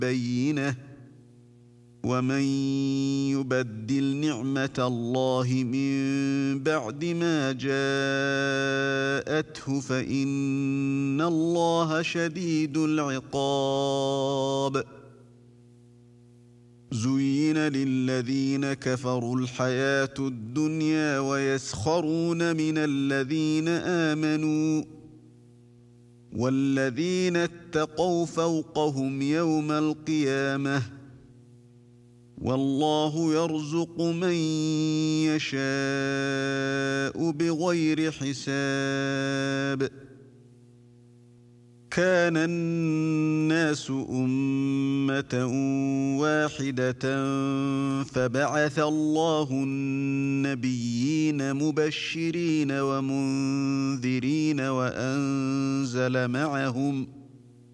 بينة ومن يبدل نعمة الله من بعد ما جاءته فإن الله شديد العقاب زين للذين كفروا الحياة الدنيا ويسخرون من الذين آمنوا والذين اتقوا فوقهم يوم القيامة والله يرزق من يشاء بغير حساب كان الناس أمة واحدة فبعث الله النبيين مبشرين ومنذرين وأنزل معهم